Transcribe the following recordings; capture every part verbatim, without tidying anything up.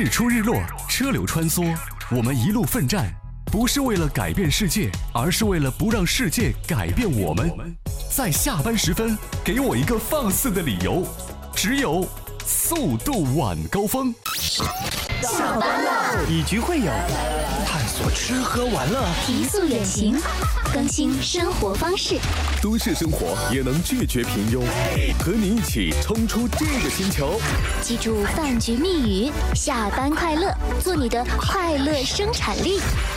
日出日落，车流穿梭，我们一路奋战，不是为了改变世界，而是为了不让世界改变我们。在下班时分，给我一个放肆的理由，只有速度晚高峰。 下班了， 以局会友，探索吃喝玩乐， 提速远行，更新生活方式。 都市生活也能拒绝平庸，和你一起冲出这个星球。 记住饭局密语：下班快乐，做你的快乐生产力。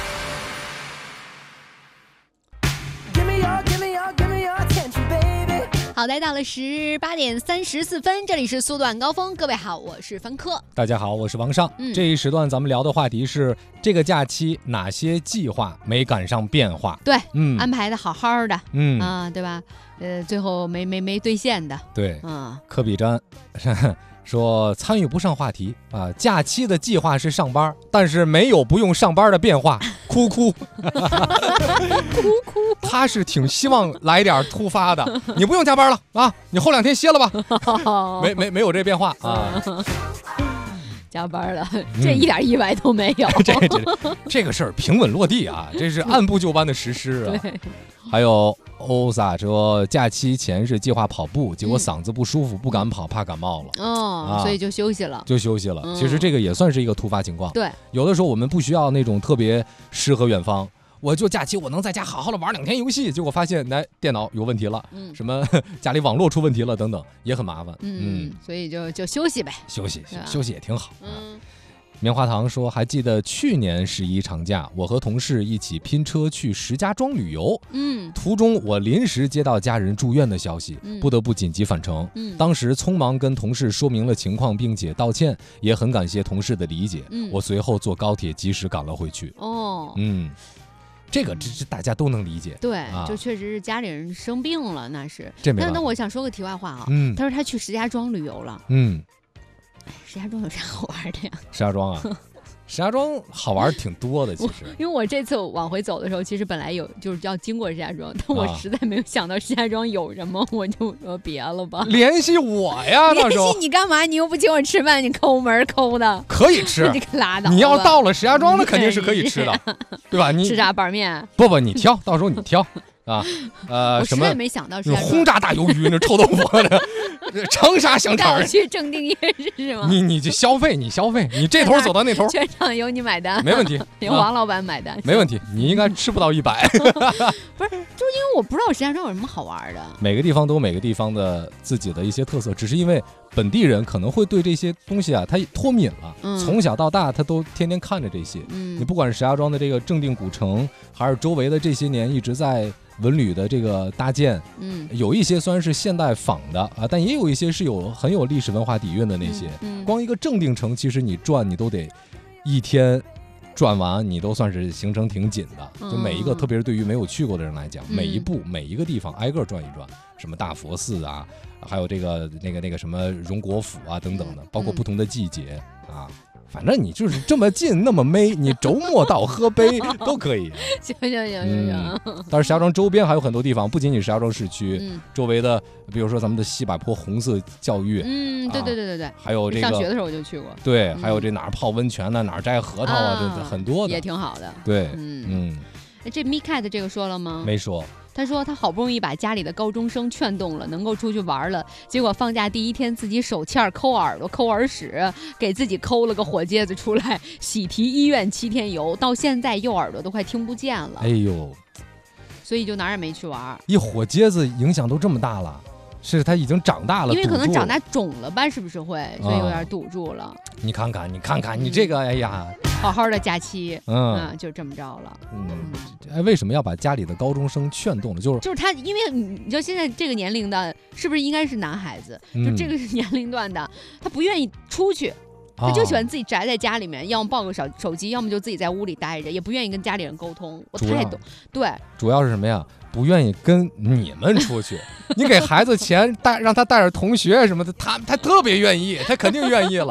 好，来到了十八点三十四分，这里是速度晚高峰，各位好，我是凡客。 大家好，我是王尚。嗯、这一时段咱们聊的话题是这个假期哪些计划没赶上变化？ 对，嗯，安排的好好的， 嗯啊，对吧？呃，最后没没没兑现的， 对， 啊， 科比詹说参与不上话题啊，假期的计划是上班，但是没有不用上班的变化，哭哭，哭哭。 他是挺希望来点突发的，你不用加班了啊，你后两天歇了吧，没没没有这变化啊。 加班了，这一点意外都没有。 这这这个事儿平稳落地啊，这是按部就班的实施啊。还有欧萨说，假期前是计划跑步，结果嗓子不舒服，不敢跑，怕感冒了。 哦，啊、所以就休息了， 就休息了、 嗯。 其实这个也算是一个突发情况。 对， 有的时候我们不需要那种特别诗和远方。我就假期我能在家好好的玩两天游戏，结果发现来电脑有问题了，嗯、什么家里网络出问题了等等，也很麻烦。 嗯，嗯所以就就休息呗， 休息休息也挺好。 嗯， 棉花糖说，还记得去年十一长假，我和同事一起拼车去石家庄旅游。 嗯， 途中我临时接到家人住院的消息， 嗯、 不得不紧急返程。嗯，当时匆忙跟同事说明了情况，并且道歉，也很感谢同事的理解。嗯，我随后坐高铁及时赶了回去。 哦， 嗯。这个这这大家都能理解， 对、 啊， 就确实是家里人生病了，那是。 这没办法。 那那我想说个题外话啊， 嗯， 他说他去石家庄旅游了， 嗯， 石家庄有啥好玩的呀？ 石家庄啊，石家庄好玩挺多的，其实。 因为我这次往回走的时候，其实本来有就是要经过石家庄，但我实在没有想到石家庄有什么，啊、我就说别了吧。 联系我呀， 联系你干嘛？你又不请我吃饭，你抠门抠的。 可以吃， 你可拉倒。 你要到了石家庄，那肯定是可以吃的，对吧？你吃啥板面？ 不不，你挑，到时候你挑。啊，呃，什么？ 我没想到是轰炸大鱿鱼，那臭豆腐的，长沙香肠。 我去正定夜市是吗？ 你你就消费，你消费，你这头走到那头， 全场由你买单， 没问题， 由王老板买单， 没问题。你应该吃不到一百。 不是，就是因为我不知道石家庄有什么好玩的。 每个地方都有每个地方的自己的一些特色，只是因为本地人可能会对这些东西啊，他脱敏了，嗯、从小到大他都天天看着这些。嗯，你不管是石家庄的这个正定古城，还是周围的这些年一直在文旅的这个搭建，嗯，有一些虽然是现代仿的啊，但也有一些是有很有历史文化底蕴的那些。嗯嗯、光一个正定城，其实你转你都得一天转完，你都算是行程挺紧的。就每一个，嗯、特别是对于没有去过的人来讲，嗯、每一步每一个地方挨个转一转，什么大佛寺啊，还有这个那个那个什么荣国府啊等等的，包括不同的季节啊。反正你就是这么近那么美，你周末到喝杯都可以。 行行行行行。 嗯、但是石家庄周边还有很多地方，不仅仅石家庄市区，嗯、周围的，比如说咱们的西柏坡红色教育， 嗯，对对对对对， 还有这个上学的时候我就去过， 对，嗯、还有这哪儿泡温泉呢，哪儿摘核桃啊，这、啊、很多的， 也挺好的。 对，嗯嗯。 这 MeCat 这个说了吗？ 没说。 他说他好不容易把家里的高中生劝动了，能够出去玩了，结果放假第一天自己手欠抠耳朵抠耳屎，给自己抠了个火疖子出来，喜提医院七天游，到现在右耳朵都快听不见了。 哎呦， 所以就哪儿也没去玩。 一火疖子影响都这么大了，是他已经长大了， 因为可能长大肿了吧，是不是会，所以有点堵住了。啊、 你看看，你看看，你这个，哎呀。 好好的假期，嗯，啊、就这么着了。 嗯，哎，为什么要把家里的高中生劝动了？就是就是他，因为你知道现在这个年龄的，是不是应该是男孩子？嗯、就这个年龄段的，他不愿意出去，他就喜欢自己宅在家里面，哦、要么抱个小手机，要么就自己在屋里待着，也不愿意跟家里人沟通。我太懂，对， 主要是什么呀？不愿意跟你们出去，你给孩子钱带让他带着同学什么的，他他特别愿意，他肯定愿意了。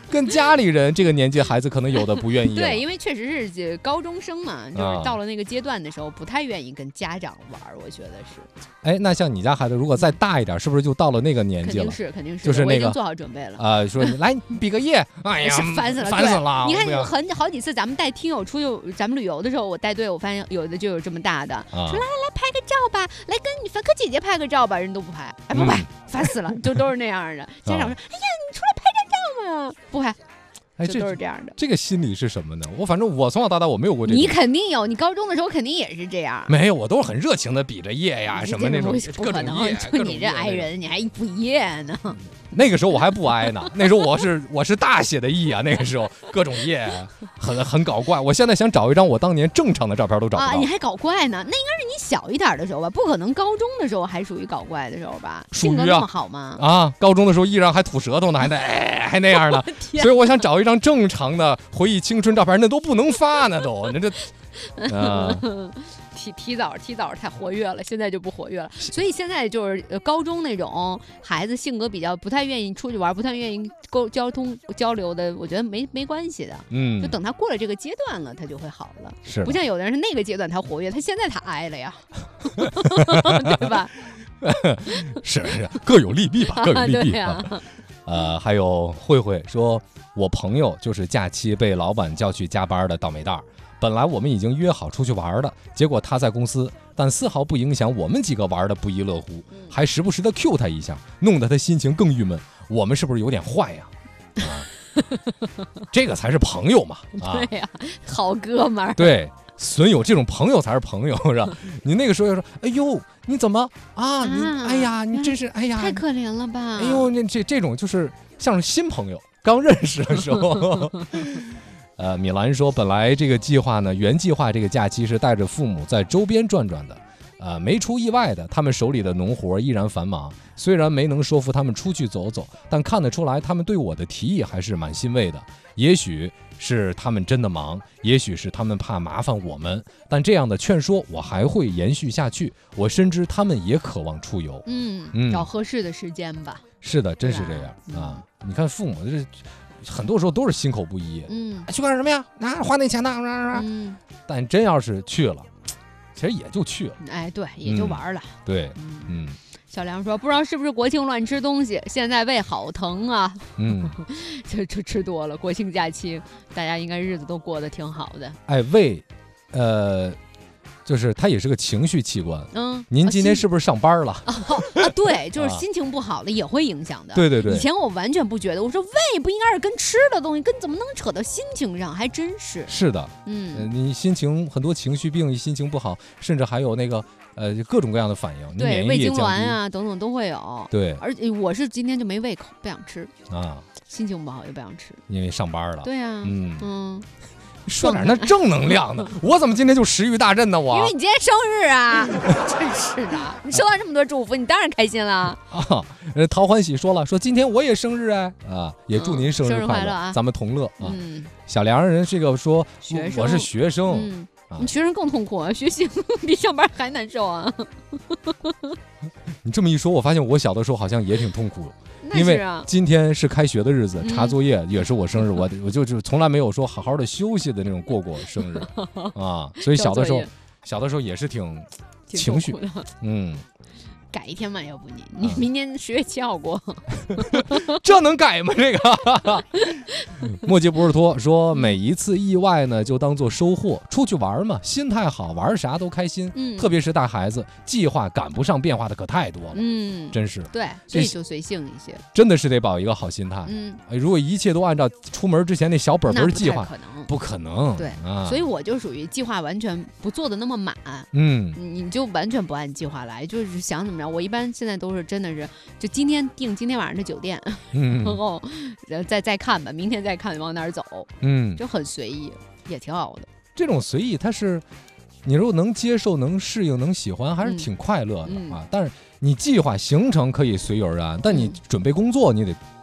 跟家里人这个年纪孩子可能有的不愿意。 对，因为确实是高中生嘛，就是到了那个阶段的时候，不太愿意跟家长玩，我觉得是。 哎，那像你家孩子如果再大一点，是不是就到了那个年纪了？ 肯定是，肯定是， 就是那个我已经做好准备了。 啊、呃，说你来比个耶，哎呀， 烦死了， 烦死了！ 你看，很好几次咱们带听友出去，咱们旅游的时候，我带队，我发现有的就有这么大的，啊、说来来来拍个照吧，来跟你凡客姐姐拍个照吧，人都不拍，哎不拍，嗯、烦死了，就都是那样的。家长说，啊、哎呀，你出来拍张照嘛，不拍。 哎， 这都是这样的。 这个心理是什么呢？我反正我从小到大我没有过这个。 你肯定有，你高中的时候肯定也是这样。 没有，我都是很热情的比着耶呀什么那种各种耶。 就你这挨人，你还不耶呢？ 那个时候我还不挨呢，那时候我是我是大写的意啊，那个时候各种耶，很很搞怪。我现在想找一张我当年正常的照片都找不到。 啊，你还搞怪呢？那应该是你小一点的时候吧？不可能高中的时候还属于搞怪的时候吧？性格那么好吗？ 啊，高中的时候依然还吐舌头呢，还那哎还那样呢。所以我想找一张正常的回忆青春照片，那都不能发呢都，那这。 呃提提早提早太活跃了，现在就不活跃了。所以现在就是高中那种孩子性格比较不太愿意出去玩，不太愿意沟交通交流的，我觉得没没关系的。嗯，就等他过了这个阶段了，他就会好了。 是， 不像有的人是那个阶段他活跃，他现在他挨了呀，对吧？ 是是，各有利弊吧，各有利弊啊。呃，还有慧慧说，我朋友就是假期被老板叫去加班的倒霉蛋儿。本来我们已经约好出去玩的，结果他在公司，但丝毫不影响我们几个玩的不亦乐乎，还时不时的 Q 他一下，弄得他心情更郁闷。我们是不是有点坏呀？啊、这个才是朋友嘛！ 啊、对呀、啊，好哥们儿。 对，损友这种朋友才是朋友，是吧？你那个时候要说，哎呦，你怎么啊？你哎呀，你真是哎呀， 太可怜了吧？ 哎呦，那这这种就是像是新朋友，刚认识的时候。呃，米兰说，本来这个计划呢，原计划这个假期是带着父母在周边转转的，呃，没出意外的，他们手里的农活依然繁忙。虽然没能说服他们出去走走，但看得出来，他们对我的提议还是蛮欣慰的。也许是他们真的忙，也许是他们怕麻烦我们，但这样的劝说我还会延续下去。我深知他们也渴望出游， 嗯，嗯找合适的时间吧。是的，真是这样、嗯、啊！你看父母这。很多时候都是心口不一， 嗯， 去干什么呀？哪花那钱呢？嗯，但真要是去了，其实也就去了， 哎，对，也就玩了。 嗯、对，嗯。 小梁说：“不知道是不是国庆乱吃东西，现在胃好疼啊。嗯，就就吃多了。国庆假期，大家应该日子都过得挺好的。 哎，胃，呃。”就是它也是个情绪器官，嗯，您今天是不是上班了？ 啊，啊对，就是心情不好了也会影响的。 对对对， 以前我完全不觉得，我说胃不应该是跟吃的东西，跟怎么能扯到心情上？还真是。 是的，嗯、呃，你心情很多情绪病，心情不好，甚至还有那个呃各种各样的反应， 对，胃痉挛啊等等都会有。 对， 而且我是今天就没胃口，不想吃啊， 心情不好也不想吃， 因为上班了。 对啊，嗯嗯。 说点那正能量的，我怎么今天就食欲大振呢？我因为你今天生日啊，真是的！你收到这么多祝福，你当然开心了啊！呃，陶欢喜说了，说今天我也生日哎啊，也祝您生日快乐啊， 咱们同乐啊！嗯、小梁人这个说， 学生我是学生， 嗯啊、你学生更痛苦啊，学习比上班还难受啊！ 你这么一说，我发现我小的时候好像也挺痛苦。因为今天是开学的日子，查作业也是我生日，我我就就从来没有说好好的休息的那种过过生日啊，所以小的时候，小的时候也是挺情绪，嗯， 改一天嘛，要不你你明年十月七号过， 这能改吗？这个墨迹不是托说，每一次意外呢，就当做收获，出去玩嘛，心态好，玩啥都开心。嗯，特别是带孩子，计划赶不上变化的可太多了。嗯，真是对，所以就随性一些， 真的是得保一个好心态。嗯，如果一切都按照出门之前那小本本计划， 可能不可能。 对啊，所以我就属于计划完全不做的那么满。 嗯， 你就完全不按计划来，就是想怎么着。我一般现在都是真的是，就今天订今天晚上的酒店，嗯、然后再再看吧，明天再看往哪儿走，嗯，就很随意，也挺好的。 这种随意，它是你如果能接受、能适应、能喜欢，还是挺快乐的、嗯、啊。但是你计划行程可以随遇而安，但你准备工作，你得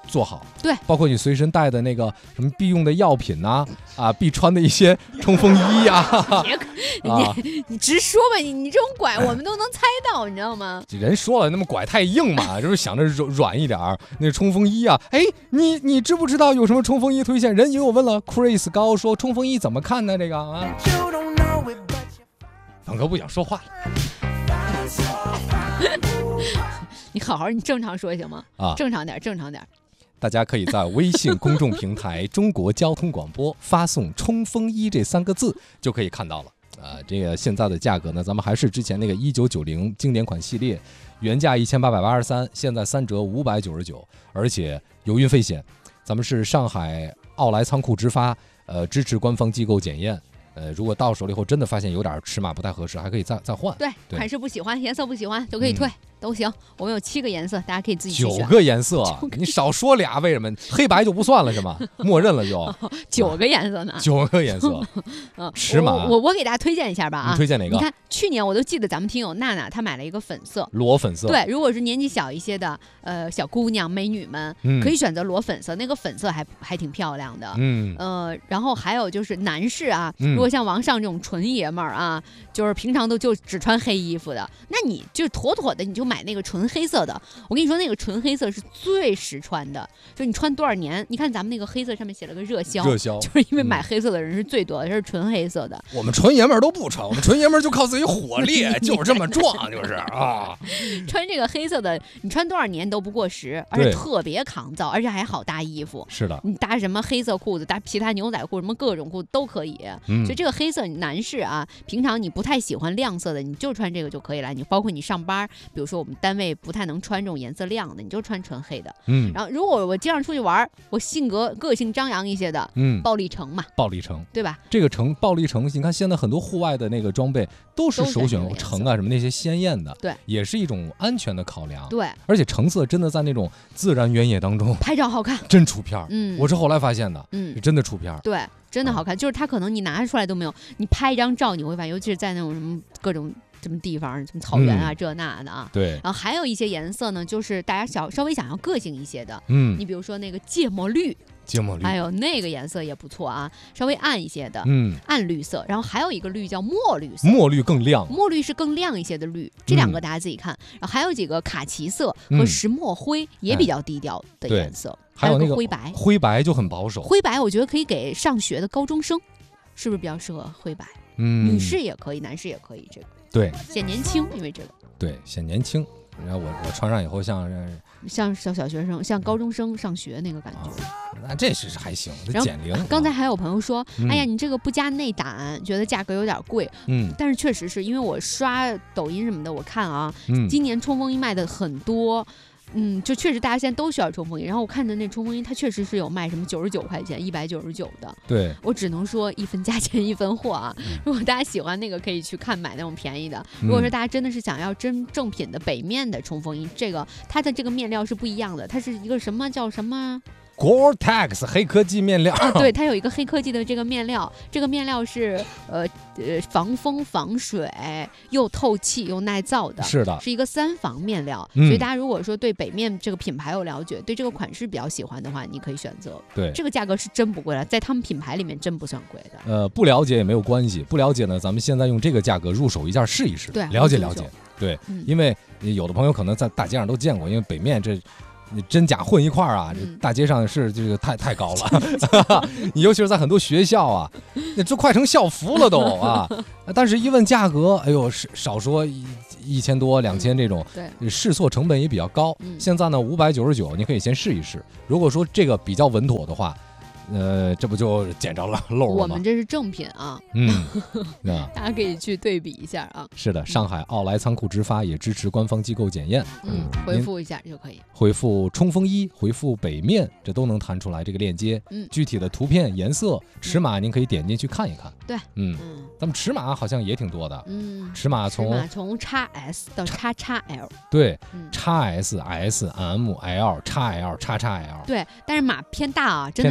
做好。 对， 包括你随身带的那个什么必用的药品呐、啊，啊，必穿的一些冲锋衣呀、啊。 你你直说吧，你你这种拐我们都能猜到，你知道吗？ 人说了，那么拐太硬嘛，就是想着软软一点儿。那冲锋衣啊，哎，你你知不知道有什么冲锋衣推荐？人有我问了 ，Chris 高说冲锋衣怎么看呢？这个啊，方哥不想说话了。 你好好，你正常说行吗？啊，正常点，正常点。 大家可以在微信公众平台中国交通广播发送冲锋衣这三个字就可以看到了。呃，这个现在的价格呢，咱们还是之前那个一九九零经典款系列，原价一千八百八十三，现在三折五百九十九，而且有运费险。咱们是上海奥莱仓库直发，呃，支持官方机构检验。呃，如果到手了以后真的发现有点尺码不太合适，还可以再再换。 对，对款式不喜欢，颜色不喜欢都可以退。嗯都行，我们有七个颜色，大家可以自己去选。 九个颜色，你少说俩，为什么？黑白就不算了是吗？默认了就。哦、 九个颜色呢？ 九个颜色，嗯，尺码。 我我我给大家推荐一下吧啊！ 你推荐哪个？ 你看去年我都记得咱们听友娜娜她买了一个粉色， 裸粉色。 对，如果是年纪小一些的呃小姑娘美女们，嗯、可以选择裸粉色，那个粉色还还挺漂亮的。嗯呃，然后还有就是男士啊，嗯、如果像王上这种纯爷们儿啊，就是平常都就只穿黑衣服的，那你就妥妥的你就买那个纯黑色。色的，我跟你说，那个纯黑色是最实穿的，就你穿多少年，你看咱们那个黑色上面写了个热销， 热销， 就是因为买黑色的人是最多的，它是纯黑色的。 我们纯爷们儿都不穿，我们纯爷们儿就靠自己火力，就是这么壮，就是啊。 穿这个黑色的，你穿多少年都不过时，而且特别抗造，而且还好搭衣服。 是的， 你搭什么黑色裤子，搭其他牛仔裤，什么各种裤子都可以。嗯、所以这个黑色，男士啊，平常你不太喜欢亮色的，你就穿这个就可以了。你包括你上班，比如说我们单位不太能穿这种颜色亮的，你就穿纯黑的。嗯，然后如果我经常出去玩，我性格个性张扬一些的，嗯，暴力橙嘛， 暴力橙， 对吧？ 这个橙暴力橙，你看现在很多户外的那个装备都是首选橙啊，什么那些鲜艳的， 对， 也是一种安全的考量。 对， 而且橙色真的在那种自然原野当中拍照好看， 真出片儿。嗯，我是后来发现的，嗯，真的出片儿。 对。真的好看，就是它可能你拿出来都没有，你拍一张照你会发现，尤其是在那种什么各种什么地方，什么草原啊、嗯、这那的啊。 对。 然后还有一些颜色呢，就是大家小稍微想要个性一些的，嗯，你比如说那个芥末绿。 芥末绿， 还有那个颜色也不错啊，稍微暗一些的，嗯，暗绿色。然后还有一个绿叫墨绿色， 墨绿更亮， 墨绿是更亮一些的绿，这两个大家自己看。嗯、然后还有几个卡其色和石墨灰、嗯、也比较低调的颜色， 哎、还有那个灰白， 灰白就很保守。 灰白我觉得可以给上学的高中生，是不是比较适合灰白？嗯，女士也可以，男士也可以，这个对， 显年轻，因为这个对显年轻。然后我我穿上以后像像小小学生像高中生上学那个感觉， 哦、那这是还行，这减龄。 刚才还有朋友说，嗯、哎呀，你这个不加内胆，觉得价格有点贵。嗯，但是确实是因为我刷抖音什么的，我看啊，嗯、今年冲锋衣卖的很多。嗯，就确实大家现在都需要冲锋衣，然后我看的那冲锋衣，它确实是有卖什么九十九块钱、一百九十九的。 对， 我只能说一分价钱一分货啊。嗯、如果大家喜欢那个，可以去看买那种便宜的。如果说大家真的是想要真正品的北面的冲锋衣，这个它的这个面料是不一样的，它是一个什么叫什么 ？Gore-Tex 黑科技面料啊，对，它有一个黑科技的这个面料，这个面料是呃呃防风防水又透气又耐造的， 是的， 是一个三防面料。嗯、所以大家如果说对北面这个品牌有了解，对这个款式比较喜欢的话，你可以选择。 对， 这个价格是真不贵了，在他们品牌里面真不算贵的。 呃，不了解也没有关系，不了解呢，咱们现在用这个价格入手一下试一试， 对， 了解了解。对，嗯、因为有的朋友可能在大街上都见过，因为北面这。你真假混一块儿啊！嗯、大街上是这个太太高了，你尤其是在很多学校啊，那这快成校服了都啊！但是一问价格，哎呦，少说一一千多、两千这种， 嗯、 对，试错成本也比较高。嗯、现在呢，五百九十九，你可以先试一试。如果说这个比较稳妥的话。呃，这不就捡着了漏了吗？ 我们这是正品啊，嗯，大家可以去对比一下啊。 是的，上海奥莱仓库直发也支持官方机构检验。 嗯，回复一下就可以。 回复冲锋衣，回复北面，这都能弹出来这个链接。嗯，具体的图片、颜色、尺码，您可以点进去看一看。 对， 嗯嗯，咱们尺码好像也挺多的。嗯，尺码从尺码从 X S 到 X X L。 对 ，X S、S、M、L、X X L。 对，但是码偏大啊，真的是偏大。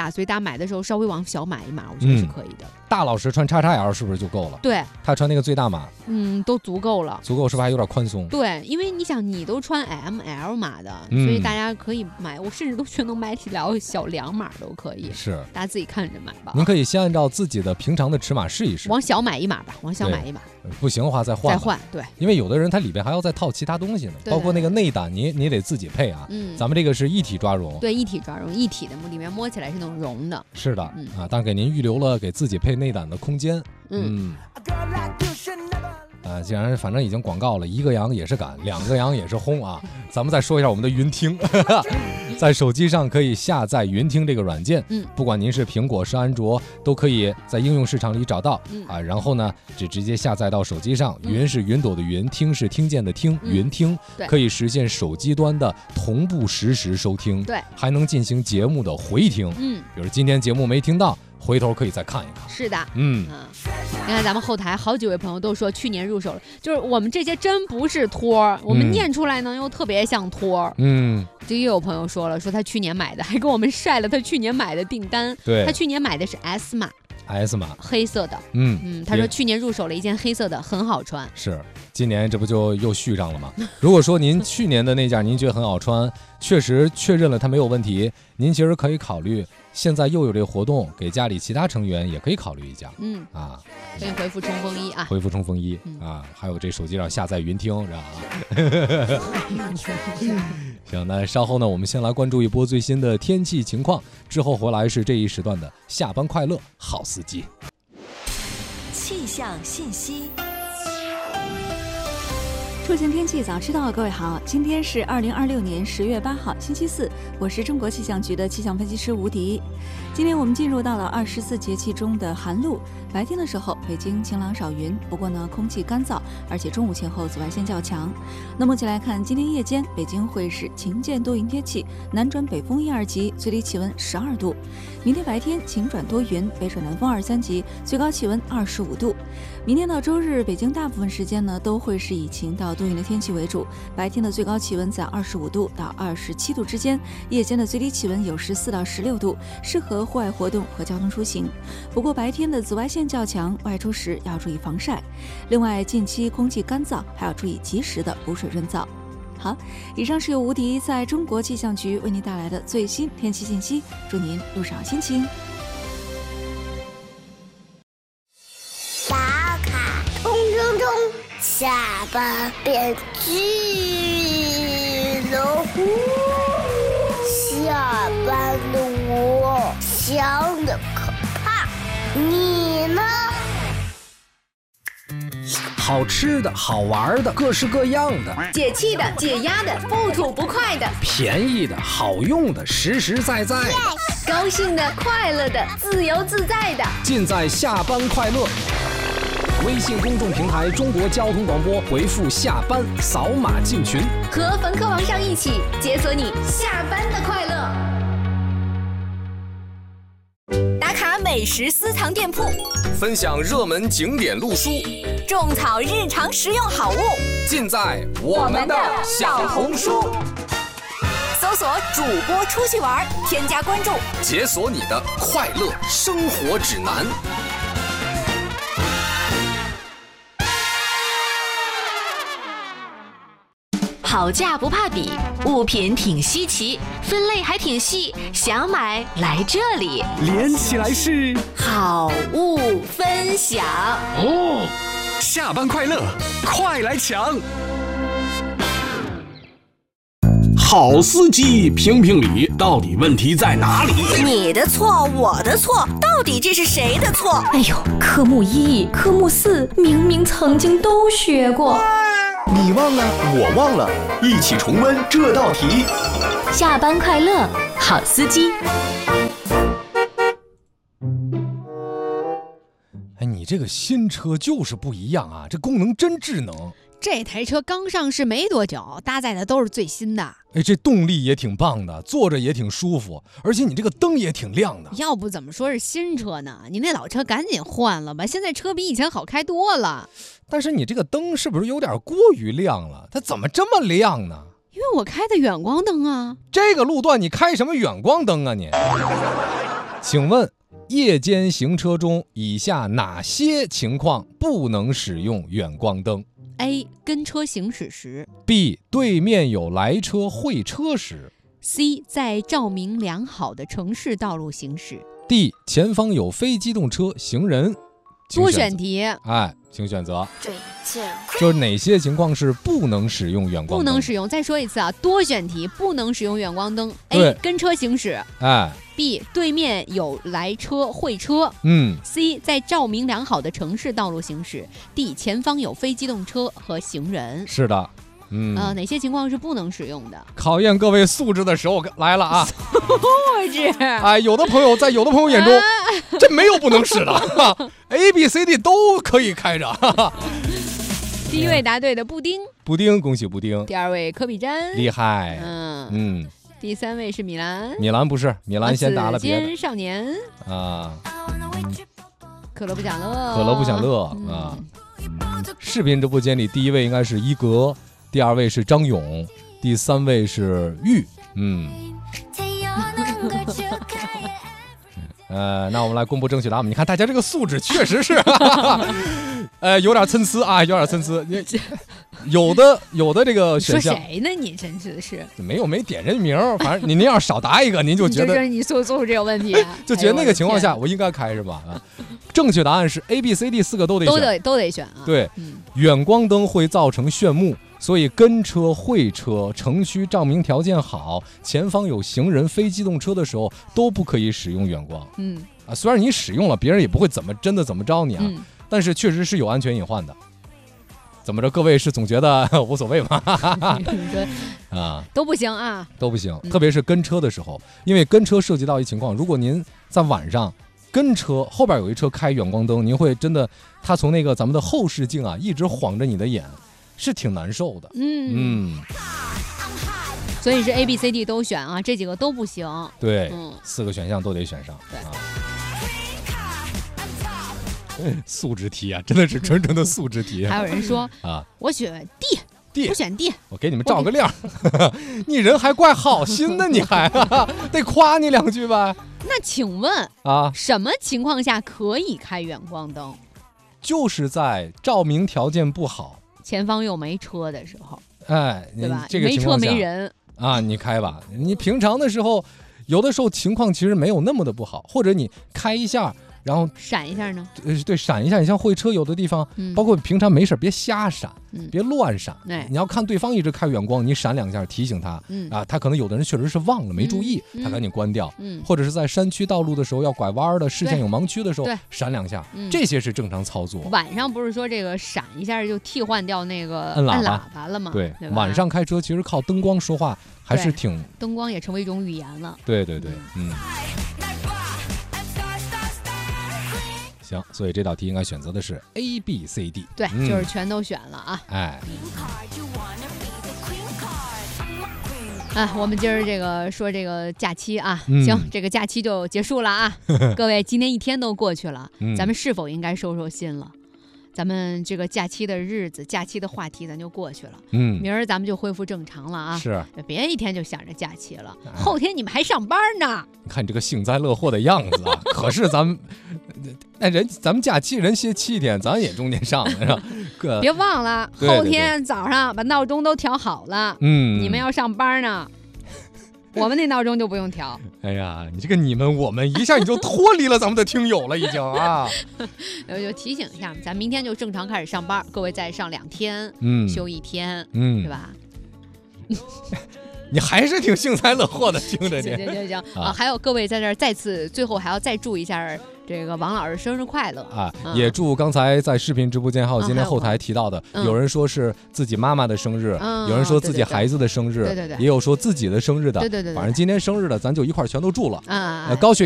大，所以大家买的时候稍微往小买一码，我觉得是可以的。 嗯、大老师穿 X X L 是不是就够了？ 对， 他穿那个最大码， 嗯，都足够了。 足够是不是还有点宽松？ 对，因为你想，你都穿 M L 码的， 嗯、 所以大家可以买。我甚至都觉得能买起来小两码都可以。 是， 大家自己看着买吧。 您可以先按照自己的平常的尺码试一试， 往小买一码吧，往小买一码。 不行的话再换。 再换，对。 因为有的人他里边还要再套其他东西呢，包括那个内胆，你你得自己配啊。嗯。咱们这个是一体抓绒。 对，一体抓绒，一体的，里面摸起来是那种绒的。 是的，嗯、啊，但是给您预留了给自己配内胆的空间。嗯。嗯啊，既然反正已经广告了，一个羊也是赶，两个羊也是轰啊！咱们再说一下我们的云听，在手机上可以下载云听这个软件，嗯，不管您是苹果是安卓，都可以在应用市场里找到，嗯、啊，然后呢，就直接下载到手机上。嗯、云是云朵的云，听是听见的听，嗯、云听可以实现手机端的同步实时收听， 对， 还能进行节目的回听，嗯，比如今天节目没听到，回头可以再看一看。 是的， 嗯。 嗯你看咱们后台好几位朋友都说去年入手了，就是我们这些真不是托儿，我们念出来呢、嗯、又特别像托儿。嗯，就又有朋友说了，说他去年买的，还跟我们晒了他去年买的订单。 对， 他去年买的是 S 码 ，S 码黑色的。嗯嗯，他说去年入手了一件黑色的，很好穿。 是，今年这不就又续上了吗？如果说您去年的那件您觉得很好穿，确实确认了它没有问题，您其实可以考虑。现在又有这个活动，给家里其他成员也可以考虑一下。嗯啊， 可以回复冲锋衣啊， 回复冲锋衣、嗯、啊，还有这手机上下载云听，是吧？行，那稍后呢，我们先来关注一波最新的天气情况，之后回来是这一时段的下班快乐好司机。 气象信息。 出行天气早知道，各位好，今天是二零二六年十月八号，星期四，我是中国气象局的气象分析师吴迪。今天我们进入到了二十四节气中的寒露，白天的时候北京晴朗少云，不过呢空气干燥，而且中午前后紫外线较强。那目前来看，今天夜间北京会是晴间多云天气，南转北风一二级，最低气温十二度。明天白天晴转多云，北转南风二三级，最高气温二十五度。明天到周日，北京大部分时间呢都会是以晴到多云的天气为主，白天的最高气温在二十五度到二十七度之间，夜间的最低气温有十四到十六度，适合户外活动和交通出行。不过白天的紫外线较强，外出时要注意防晒。另外，近期空气干燥，还要注意及时的补水润燥。好，以上是由吴迪在中国气象局为您带来的最新天气信息，祝您路上心情。 打卡冲冲冲，下班变巨龙，下班的我想的可怕，你呢？ 好吃的好玩的各式各样的， 解气的解压的不吐不快的， 便宜的好用的实实在在的， yes! 高兴的快乐的自由自在的， 尽在下班快乐。微信公众平台中国交通广播，回复下班扫码进群， 和冯科王上一起解锁你下班的快乐。打卡美食私藏店铺， 分享热门景点路书， 种草日常实用好物， 尽在我们的小红书。 搜索主播出去玩，添加关注， 解锁你的快乐生活指南。 好价不怕比，物品挺稀奇，分类还挺细，想买来这里， 连起来是好物分享哦。下班快乐，快来抢！ 好司机评评理，到底问题在哪里？ 你的错，我的错，到底这是谁的错？ 哎呦，科目一、科目四明明曾经都学过。 你忘了，我忘了，一起重温这道题。 下班快乐，好司机。 哎，你这个新车就是不一样啊，这功能真智能。 这台车刚上市没多久，搭载的都是最新的。 哎，这动力也挺棒的，坐着也挺舒服，而且你这个灯也挺亮的。 要不怎么说是新车呢？你那老车赶紧换了吧，现在车比以前好开多了。 但是你这个灯是不是有点过于亮了？它怎么这么亮呢？ 因为我开的远光灯啊。 这个路段你开什么远光灯啊你？ 请问夜间行车中以下哪些情况不能使用远光灯？ A. 跟车行驶时 B. 对面有来车会车时 C. 在照明良好的城市道路行驶 D. 前方有非机动车行人。 多选题， 哎，请选择。就是哪些情况是不能使用远光灯？ 不能使用。再说一次啊，多选题，不能使用远光灯。A. 跟车行驶。 哎。 B. 对面有来车会车。 嗯。 C. 在照明良好的城市道路行驶。D. 前方有非机动车和行人。 是的。嗯。 呃，哪些情况是不能使用的？ 考验各位素质的时候来了啊！ 素质。 哎，有的朋友在有的朋友眼中，这没有不能使的，A B C D 都可以开着。 第一位答对的布丁。 布丁，恭喜布丁。 第二位科比詹， 厉害。 嗯嗯。 第三位是米兰。 米兰不是，米兰先答了别的。 紫尖少年啊。 可乐不享乐。 可乐不享乐啊。视频直播间里，第一位应该是一格。第二位是张勇，第三位是玉，嗯，呃，那我们来公布正确答案。你看大家这个素质确实是，呃，有点参差啊，有点参差。有的有的这个选项， 说谁呢？你真是是没有没点人名，反正你您要少答一个，您就觉得你素素质有问题， 就觉得那个情况下我应该开是吧？啊，正确答案是 A B C D 四个都得选， 都得都得选啊。 对，嗯、远光灯会造成眩目。所以跟车、会车、城区照明条件好，前方有行人、非机动车的时候，都不可以使用远光。 嗯啊，虽然你使用了，别人也不会怎么真的怎么着你啊，嗯、但是确实是有安全隐患的。怎么着，各位是总觉得无所谓吗？啊， 都不行啊， 都不行。嗯、特别是跟车的时候，因为跟车涉及到一情况，如果您在晚上跟车后边有一车开远光灯，您会真的，他从那个咱们的后视镜啊，一直晃着你的眼。是挺难受的， 嗯嗯，所以是 A B C D 都选啊，这几个都不行。 对，嗯，四个选项都得选上。 对， 啊、素质题啊，真的是纯纯的素质题。 还有人说啊，我选 D， D， 我选 D， 我给你们照个亮。你人还怪好心的，你还、啊、得夸你两句吧。 那请问啊，什么情况下可以开远光灯？ 就是在照明条件不好。 前方又没车的时候， 哎， 对吧？ 这个情况下没车没人啊，你开吧。你平常的时候，有的时候情况其实没有那么的不好，或者你开一下，然后闪一下呢？ 呃，对，闪一下。你像会车有的地方，嗯、包括平常没事别瞎闪，嗯、别乱闪。 哎、 你要看对方一直开远光，你闪两下提醒他，嗯、啊，他可能有的人确实是忘了没注意，嗯、他赶紧关掉。嗯、或者是在山区道路的时候要拐弯的，视线有盲区的时候闪两下，嗯、这些是正常操作。 晚上不是说这个闪一下就替换掉那个按喇叭, 喇叭了吗？ 对，对晚上开车其实靠灯光说话还是挺， 灯光也成为一种语言了。 对对对，嗯。行，所以这道题应该选择的是 A B C D。 对，嗯、就是全都选了啊。 哎。 啊，我们今儿这个说这个假期啊， 嗯、 行，这个假期就结束了啊。各位，今天一天都过去了， 嗯、 咱们是否应该收收心了？咱们这个假期的日子，假期的话题咱就过去了。 嗯， 明儿咱们就恢复正常了啊。 是， 别一天就想着假期了，哎、后天你们还上班呢。 你看你这个幸灾乐祸的样子啊！可是咱们，那人咱们假期人歇七天，咱也中间上了是吧？ 别忘了， 对对对后天早上把闹钟都调好了。 嗯， 你们要上班呢。我们那闹钟就不用调。 哎呀，你这个你们我们一下你就脱离了咱们的听友了，已经啊。 我就提醒一下，咱明天就正常开始上班，各位再上两天， 嗯， 休一天， 嗯， 对吧？ 你还是挺幸灾乐祸的，听着你。 行行行行啊！还有各位在这儿再次最后还要再祝一下这个王老师生日快乐啊！嗯、也祝刚才在视频直播间还有今天后台提到的，嗯、有人说是自己妈妈的生日， 嗯、 有人说自己孩子的生日， 对对对， 也有说自己的生日的， 对对对， 反正今天生日的咱就一块全都祝了啊！ 呃，高雪。